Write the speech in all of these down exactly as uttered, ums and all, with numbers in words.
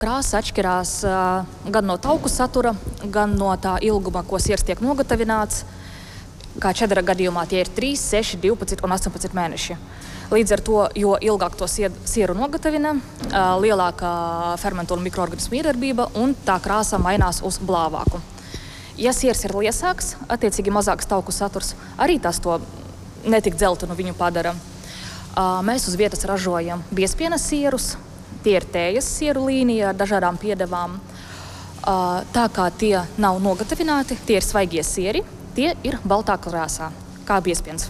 Krāsa atšķirās gan no tauku satura, gan no tā ilguma, ko siers tiek nogatavināts. Kā čedara gadījumā tie ir trīs, seši, divpadsmit un astoņpadsmit mēneši. Līdz ar to, jo ilgāk to sieru nogatavina, lielāka fermentu un mikroorganismu iedarbība un tā krāsa mainās uz blāvāku. Ja siers ir liesāks, attiecīgi mazāks tauku saturs, arī tas to netik dzeltenu viņu padara. Mēs uz vietas ražojam biezpiena sierus, tie ir tējas sieru līnija ar dažādām piedevām. Tā kā tie nav nogatavināti, tie ir svaigie sieri, tie ir baltā krāsā, kā biezpiens.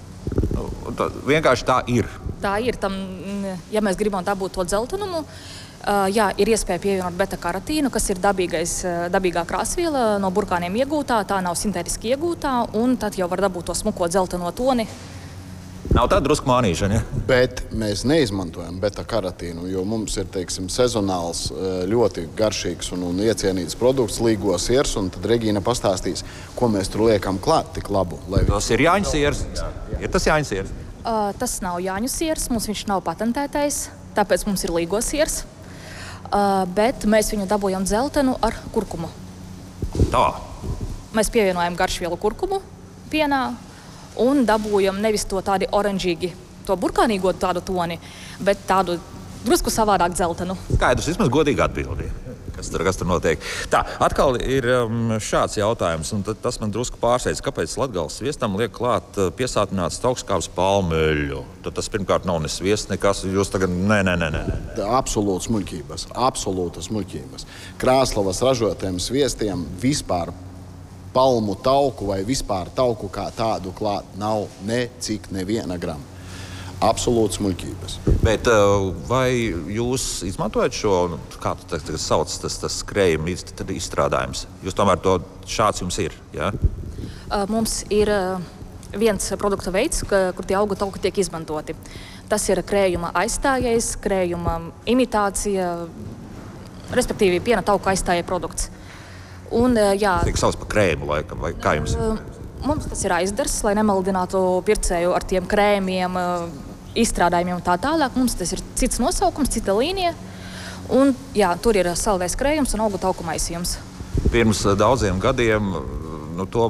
Tā, vienkārši tā ir. Tā ir. Tam, ja mēs gribam dabūt to dzeltenumu, jā, ir iespēja pievienot beta-karotīnu, kas ir dabīgais, dabīgā krāsviela, no burkāniem iegūtā, tā nav sintētiski iegūtā, un tad jau var dabūt to smuko dzelteno toni. Nav tā drusku mānīšana, ja? Bet mēs neizmantojam beta-karotīnu, jo mums ir, teiksim, sezonāls, ļoti garšīgs un, un iecienīts produkts, līgo siers, un tad Regīna pastāstīs, ko mēs tur liekam klāt tik labu. Lai... Tas ir Jāņu siers. Ir tas Jāņu siers? Uh, tas nav Jāņu siers, mums viņš nav patentētais, tāpēc mums ir līgo siers, uh, bet mēs viņu dabūjam dzeltenu ar kurkumu. Tā. Mēs pievienojam garšvielu kurkumu pienā, un dabūjam nevis to tādi oranžīgi, to burkānīgo tādu toni, bet tādu drusku savādāk dzeltenu. Skaidrs, vismaz godīgi atbildi, kas tur, kas tur notiek. Tā, atkal ir um, šāds jautājums, un tas man drusku pārsteidz, kāpēc Latgales sviestam liek klāt piesātināts augstskābes palmeļu. Tad tas pirmkārt nav ne sviests, nekas, jūs tagad, nē, nē, nē, nē. Absolūtas muļķības, absolūtas muļķības. Krāslavas ražotiem sviestiem vispār palmu tauku vai vispār tauku kā tādu klāt nav necik neviena grama. Absolūts muļķības. Bet vai jūs izmantojat šo, kā tu tagad sauc, tas, tas skrējuma izstrādājums? Jūs tomēr to šāds jums ir, jā? Ja? Mums ir viens produkta veids, kur tie augu tauki tiek izmantoti. Tas ir krējuma aizstājais, krējuma imitācija, respektīvi piena tauku aizstājai produkts. Un, jā, Tiek sauc par krēmu, laikam, vai kā jums ir? Mums tas ir aizdars, lai nemaldinātu pircēju ar tiem krēmiem, izstrādājumiem un tā tālāk. Mums tas ir cits nosaukums, cita līnija. Un, jā, tur ir saldais krējums un augu tauku maisījums. Pirms daudziem gadiem, nu to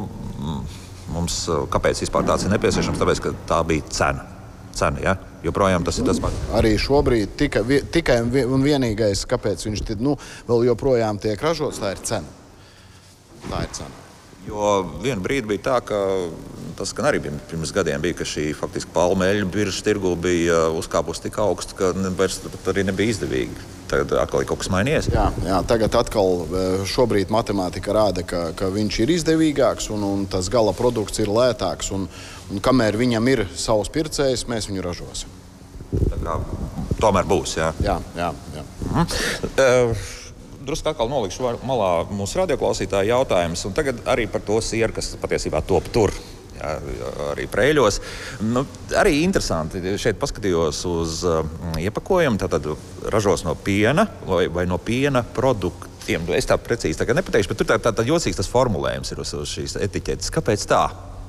mums, kāpēc vispār tāds ir nepieciešams? Tāpēc, ka tā bija cena. Cena, ja? Joprojām tas ir tas pats. Arī šobrīd tika, tikai un vienīgais, kāpēc viņš nu, vēl joprojām tiek ražots, tā ir cena. Tā ir cena. Jo vienu brīdi bija tā, ka tas, ka arī pirms gadiem bija, ka šī faktiski palmeļu biržas tirgu bija uzkāpusi tik augstu, ka vairs arī nebija izdevīgi. Tagad atkal ir kaut kas mainījies. Jā, jā, tagad atkal šobrīd matemātika rāda, ka, ka viņš ir izdevīgāks un, un tas gala produkts ir lētāks. Un, un kamēr viņam ir savs pircējs, mēs viņu ražosim. Tā kā tomēr būs, jā? Jā, jā, jā. Mhm. Uh, Drusku atkal nolikšu malā mūsu radioklausītāju jautājumus, un tagad arī par to sieru, kas patiesībā top tur, jā, arī Preiļos. Nu, arī interesanti, šeit paskatījos uz uh, iepakojumu, tātad ražos no piena vai, vai no piena produktiem. Es tā precīzi tagad nepateikšu, bet tur tā, tā, tā jocīgs tas formulējums ir uz, uz šīs etiķetes. Kāpēc tā?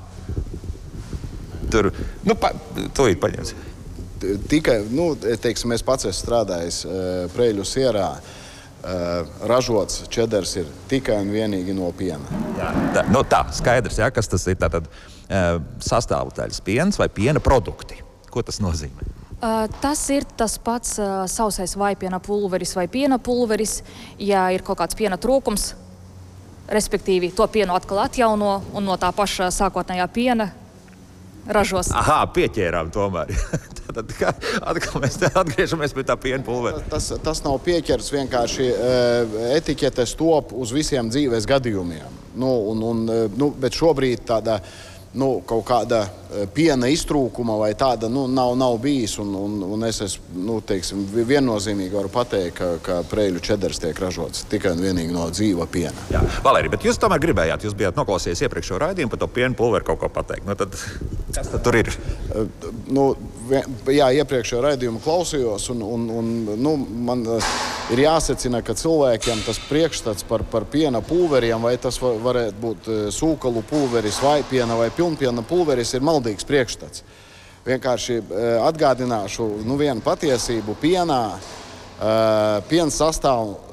Tur, nu, pa, tūlīt paņemsi. Tikai, nu, teiksim, es pats esmu strādājis uh, Preiļu sierā. Uh, ražots čedars ir tikai un vienīgi no piena. Jā, tā, nu tā, skaidrs, jā, kas tas ir. Tātad uh, sastāvdaļas piens vai piena produkti. Ko tas nozīmē? Uh, tas ir tas pats uh, sausais vaipiena pulveris vai piena pulveris. Ja ir kaut kāds piena trūkums, respektīvi to pienu atkal atjauno un no tā paša sākotnējā piena ražos. Aha, pieķērām tomēr. Tad atkal mēs atgriežamies pie tā piena pulvera. Tas, tas nav pieķers, vienkārši etiķetes top uz visiem dzīves gadījumiem. Nu, un, un, nu, bet šobrīd tāda nu, kaut kāda piena iztrūkuma vai tāda nu, nav, nav bijis. Un, un, un es esmu, nu, teiksim, viennozīmīgi varu pateikt, ka, ka Preiļu čedars tiek ražots tikai un vienīgi no dzīva piena. Jā, Valērija, bet jūs tomēr gribējāt, jūs bijāt noklausījies iepriekšējo raidījumu par to piena pulveru kaut ko pateikt. Nu, tad, kas tad tur ir? Nu, jā, iepriekšējo raidījumu klausījos, un, un, un nu, man ir jāsecina, ka cilvēkiem tas priekšstats par, par piena pulveriem, vai tas var, varētu būt sūkalu pulveris, vai piena vai pilnpiena pulveris, ir maldīgs priekšstats. Vienkārši atgādināšu nu, vienu patiesību. Pienā piens sastāv